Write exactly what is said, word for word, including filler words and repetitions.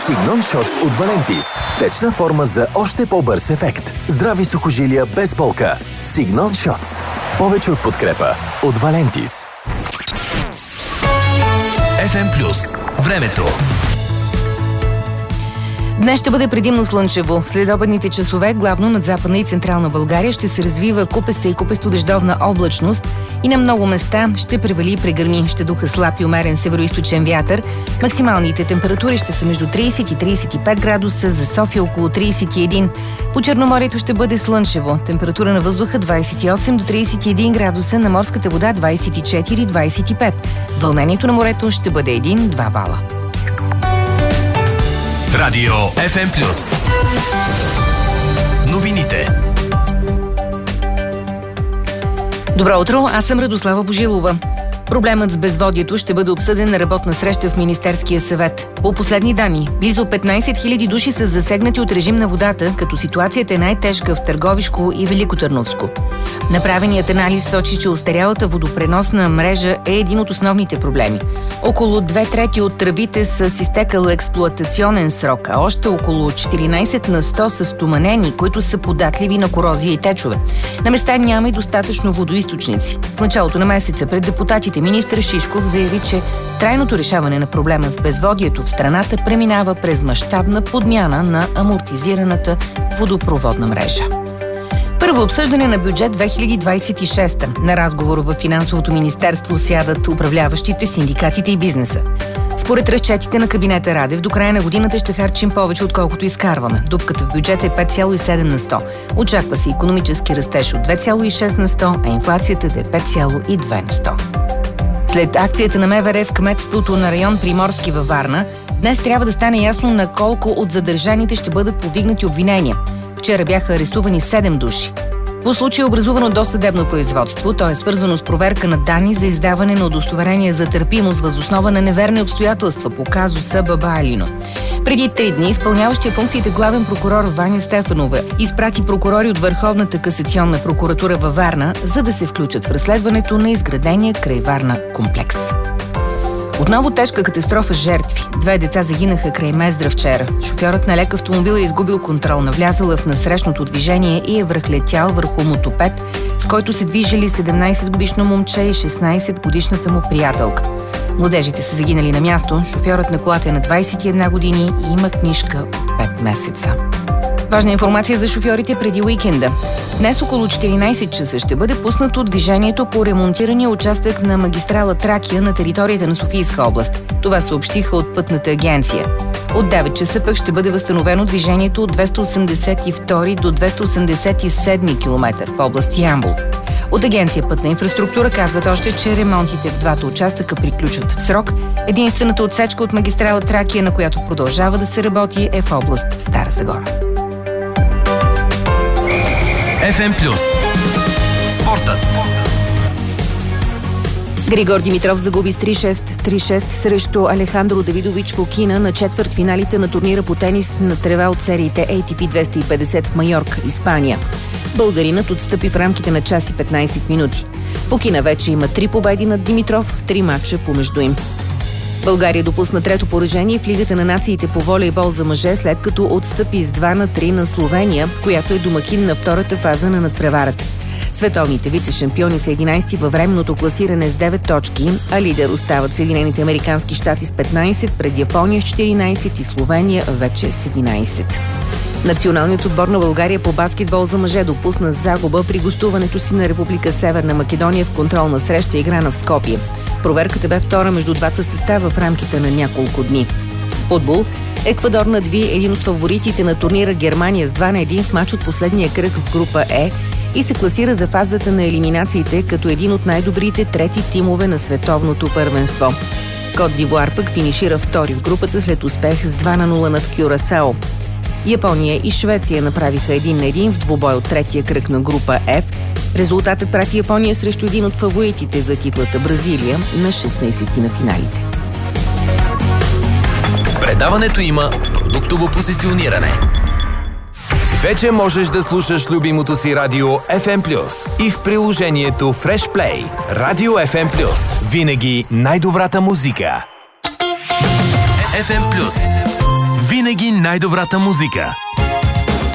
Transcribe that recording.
Signon Shots от Valentis. Течна форма за още по-бърз ефект. Здрави сухожилия без болка. Signon Shots. Повече от подкрепа от Valentis. еф ем Плюс. Времето. Днес ще бъде предимно слънчево. В следобедните часове, главно над Западна и Централна България, ще се развива купеста и купесто-дъждовна облачност и на много места ще превали и прегърми. Ще духа слаб и умерен североизточен вятър. Максималните температури ще са между трийсет и трийсет и пет градуса, за София около трийсет и един. По Черноморието ще бъде слънчево. Температура на въздуха двийсет и осем до трийсет и един градуса, на морската вода двийсет и четири до двийсет и пет. Вълнението на морето ще бъде един до два бала. Радио еф ем Плюс. Новините. Добро утро, аз съм Радослава Божилова. Проблемът с безводието ще бъде обсъден на работна среща в Министерския съвет. По последни данни, близо петнайсет хиляди души са засегнати от режим на водата, като ситуацията е най-тежка в Търговишко и Великотърновско. Направеният анализ сочи, че остарялата водопреносна мрежа е един от основните проблеми. Около две трети от тръбите са с изтекал експлоатационен срок, а още около четиринайсет на сто са стоманени, които са податливи на корозия и течове. На места няма и достатъчно водоизточници. В началото на месеца пред депутатите министър Шишков заяви, че трайното решаване на проблема с безводието в страната преминава през мащабна подмяна на амортизираната водопроводна мрежа. Първо обсъждане на бюджет две хиляди двайсет и шеста. На разговор в Финансовото министерство сядат управляващите, синдикатите и бизнеса. Според разчетите на кабинета Радев, до края на годината ще харчим повече, отколкото изкарваме. Дупката в бюджета е пет цяло и седем на сто. Очаква се икономически растеж от две цяло и шест на сто, а инфлацията да е пет цяло и две на сто. След акцията на МВР в кметството на район Приморски във Варна, днес трябва да стане ясно на колко от задържаните ще бъдат повдигнати обвинения. Вчера бяха арестувани седем души. По случай е образувано досъдебно производство. То е свързано с проверка на данни за издаване на удостоверение за търпимост въз основа на неверни обстоятелства по казуса Баба Алино. Преди три дни изпълняващия функциите главен прокурор Ваня Стефанова изпрати прокурори от Върховната касационна прокуратура във Варна, за да се включат в разследването на изградения край Варна комплекс. Отново тежка катастрофа с жертви. Две деца загинаха край Мездра вчера. Шофьорът на лек автомобил е изгубил контрол, навлязъл в насрещното движение и е връхлетял върху мотопед, с който се движили седемнайсетгодишно момче и шестнайсетгодишната му приятелка. Младежите са загинали на място. Шофьорът на колата е на двайсет и една години и има книжка от пет месеца. Важна информация за шофьорите преди уикенда. Днес около четиринайсет часа ще бъде пуснато движението по ремонтирания участък на магистрала Тракия на територията на Софийска област. Това съобщиха от Пътната агенция. От девет часа пък ще бъде възстановено движението от двеста осемдесет и втори до двеста осемдесет и седми километър в област Ямбол. От агенция Пътна инфраструктура казват още, че ремонтите в двата участъка приключват в срок. Единствената отсечка от магистрала Тракия, на която продължава да се работи, е в област Стара Загора. еф ем Плюс. Спортът. Григор Димитров загуби с три шест три шест срещу Алехандро Давидович Фокина на четвъртфиналите на турнира по тенис на трева от сериите ей ти пи двеста и петдесет в Майорка, Испания. Българинът отстъпи в рамките на час и петнайсет минути. Фокина вече има три победи над Димитров в три матча помежду им. България допусна трето поражение в Лигата на нациите по волейбол за мъже, след като отстъпи с два на три на Словения, която е домакин на втората фаза на надпреварата. Световните вице-шампиони са единайсети във временното класиране с девет точки, а лидер остават Съединените американски щати с петнайсет, пред Япония с четиринайсет и Словения вече с единайсет. Националният отбор на България по баскетбол за мъже допусна загуба при гостуването си на Република Северна Македония в контролна среща, играна в Скопие. Проверката бе втора между двата състава в рамките на няколко дни. Футбол. Еквадор надви един от фаворитите на турнира Германия с два на един в мач от последния кръг в група Е и се класира за фазата на елиминациите като един от най-добрите трети тимове на световното първенство. Кот д'Ивуар пък финишира втори в групата след успех с два на нула над Кюрасао. Япония и Швеция направиха един на един в двубой от третия кръг на група F. Резултатът прати Япония срещу един от фаворитите за титлата Бразилия на шестнайсети на финалите. В предаването има продуктово позициониране. Вече можеш да слушаш любимото си радио еф ем Плюс и в приложението Fresh Play. Радио еф ем Плюс. Винаги най-добрата музика. еф ем Плюс. Винаги винаги най-добрата музика.